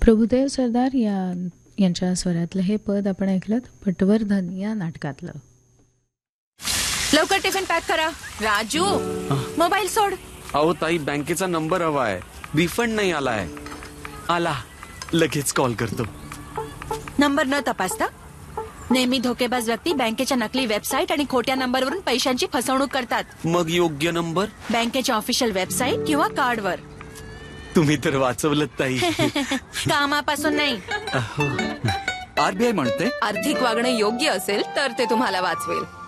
प्रभुदेव सरदार यांच्या स्वरातलं हे पद आपण ऐकलं पटवर्धन या नाटकातलं. लवकर टिफिन पॅक करा. राजू मोबाईल सोड. अहो ताई, बँकेचा नंबर हवा आहे. रिफंड नाही आलाय. आला, लगेच कॉल करतो. नंबर न तपासता नेहमी धोकेबाज व्यक्ती बँकेच्या नकली वेबसाईट आणि खोट्या नंबरवरून पैशांची फसवणूक करतात. मग योग्य नंबर बँकेच्या ऑफिशियल वेबसाईट किंवा कार्डवर. तुम्ही तर वाचवलं ताई. कामापासून नाही. आरबीआय म्हणते आर्थिक वागणं योग्य असेल तर ते तुम्हाला वाचवेल.